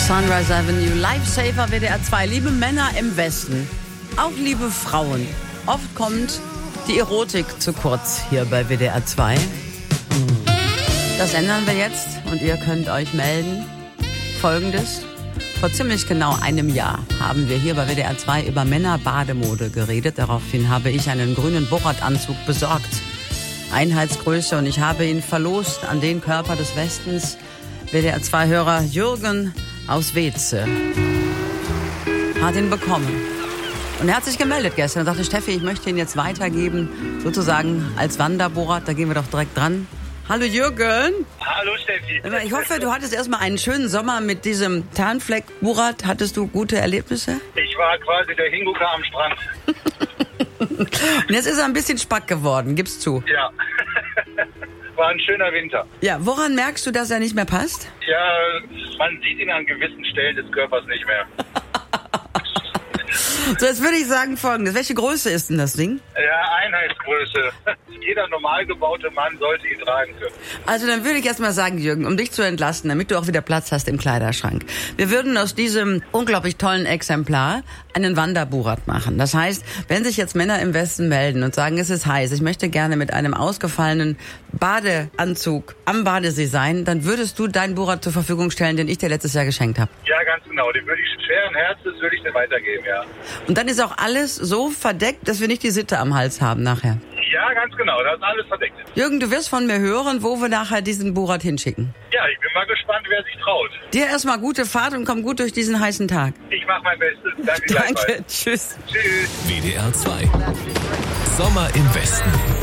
Sunrise Avenue, Lifesaver, WDR 2. Liebe Männer im Westen, auch liebe Frauen. Oft kommt die Erotik zu kurz hier bei WDR 2. Das ändern wir jetzt und ihr könnt euch melden. Folgendes: Vor ziemlich genau einem Jahr haben wir hier bei WDR 2 über Männerbademode geredet. Daraufhin habe ich einen grünen Borat-Anzug besorgt. Einheitsgröße, und ich habe ihn verlost an den Körper des Westens. WDR 2-Hörer Jürgen aus Weeze hat ihn bekommen. Und er hat sich gemeldet gestern und sagte, Steffi, ich möchte ihn jetzt weitergeben, sozusagen als Wanderborat. Da gehen wir doch direkt dran. Hallo Jürgen. Hallo Steffi. Ich hoffe, du hattest erstmal einen schönen Sommer mit diesem Tarnfleck-Borat. Hattest du gute Erlebnisse? Ich war quasi der Hingucker am Strand. Und jetzt ist er ein bisschen spack geworden, gib's zu. Ja. War ein schöner Winter. Ja, woran merkst du, dass er nicht mehr passt? Ja, man sieht ihn an gewissen Stellen des Körpers nicht mehr. So, jetzt würde ich sagen Folgendes. Welche Größe ist denn das Ding? Ja, Einheitsgröße. Jeder normal gebaute Mann sollte ihn tragen können. Also dann würde ich erst mal sagen, Jürgen, um dich zu entlasten, damit du auch wieder Platz hast im Kleiderschrank. Wir würden aus diesem unglaublich tollen Exemplar einen Wanderborat machen. Das heißt, wenn sich jetzt Männer im Westen melden und sagen, es ist heiß, ich möchte gerne mit einem ausgefallenen Badeanzug am Badesee sein, dann würdest du deinen Borat zur Verfügung stellen, den ich dir letztes Jahr geschenkt habe. Ja, ganz genau. Den würde ich schweren Herzens dir weitergeben, ja. Und dann ist auch alles so verdeckt, dass wir nicht die Sitte am Hals haben nachher. Ja, ganz genau. Das ist alles verdeckt. Jürgen, du wirst von mir hören, wo wir nachher diesen Borat hinschicken. Ja, ich bin mal gespannt, wer sich traut. Dir erstmal gute Fahrt und komm gut durch diesen heißen Tag. Ich mache mein Bestes. Danke. Danke, tschüss. Tschüss. WDR 2. Sommer im Westen.